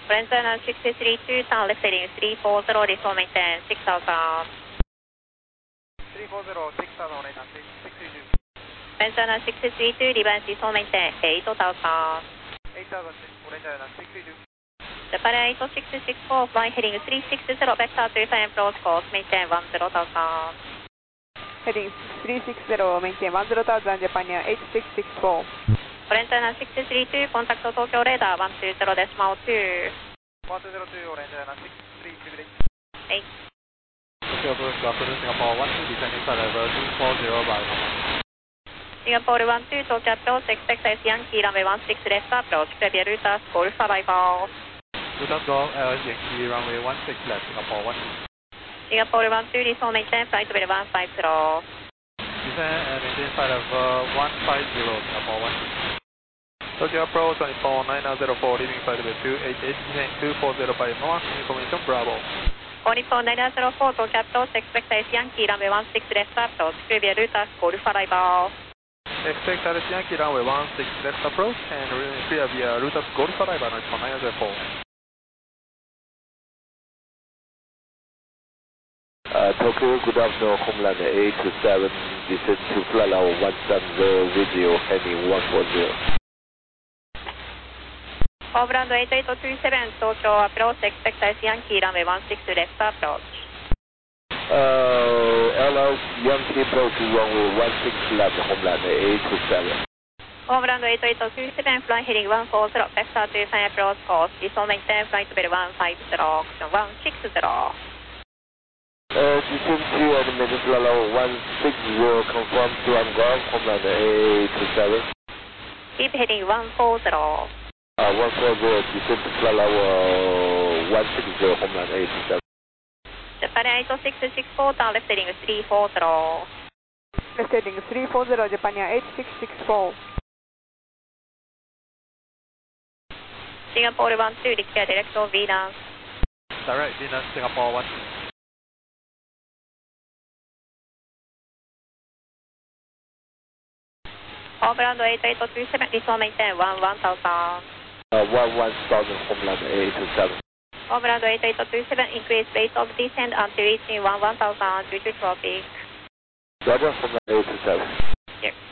French 632, turn left heading 340, resume maintain 6000. 340, 6000, right now, 632. French 632, reverse resume maintain 8000. 8000, Orange 632. Japan 8664, flying heading 360, vector 35 approach course, maintain 10000. Heading 360, maintain 100,000, Japan 8664. French 632, contact Tokyo radar 120 decimal 2. 1202, Orange 632, ready. はい。 Tokyo approach to afternoon Singapore 12, descending flight level 240 by normal. Singapore 12, Tokyo approach, expect as Yankee runway 16 left approach, preview routers, Golf arrival. Routers Golf, Yankee runway 16 left, Singapore 12. Singapore 12, resume maintain flight level 150. Descend and maintain flight level 150, Singapore 12. Tokyo approach 24904, leaving flight level 288, descending 240 by normal, information Bravo. Nippon 904, Tokyo approach, expect as Yankee runway 16 left approach, preview routers, Golf arrival. Expect Alice Yankee runway 16 left approach and clear via route of Golf arrival Nippon 904. Tokyo, good afternoon, Homeland 827, descend to flight level 170, video heading 140. Overland 8827, Tokyo approach, expect as Yankee runway 16 left approach. LS Yankee approach runway 16 left, Homeland 827. Overland 8827, flying heading 140, vector 25 approach course, resume maintain flight level 150, option 160. Descend to and maintain flight level 160, confirm to and go, Homeland 827. Keep heading 140. 140, descend to flight level 160, Homeland 827. Japan 8664, turn left heading 340. Left heading 340, Japan 8664. Singapore 12, declare direct to Venus. Direct Venus Singapore 12. Overland 8827, resume maintain 1000. 11,000, Homeland 827. Overland 8827, increase rate of descent until reaching 1000 due to traffic. Roger, Homeland 827. Here.